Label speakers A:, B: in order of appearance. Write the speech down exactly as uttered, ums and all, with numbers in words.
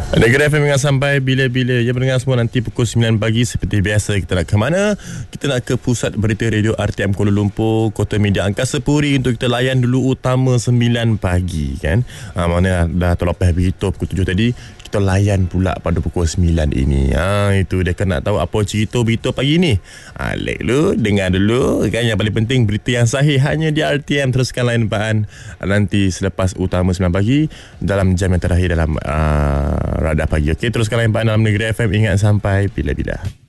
A: Negeri F M ingat sampai bila-bila. Ya, mendengar semua nanti pukul sembilan pagi seperti biasa. Kita nak ke mana? Kita nak ke Pusat Berita Radio R T M Kuala Lumpur, Kota Media Angkasa Puri, untuk kita layan dulu utama sembilan pagi kan. Ha, mana dah terlepas berita pukul tujuh tadi, kita layan pula pada pukul sembilan ini. Ha, itu dia kan nak tahu apa cerita berita pagi ni. Ha, like dulu, dengar dulu kan. Yang paling penting berita yang sahih hanya di R T M. Teruskan layan Paan nanti selepas utama sembilan pagi dalam jam yang terakhir dalam uh, Radar Pagi. Okey, teruskan layan Paan dalam Negeri F M. Ingat sampai bila-bila.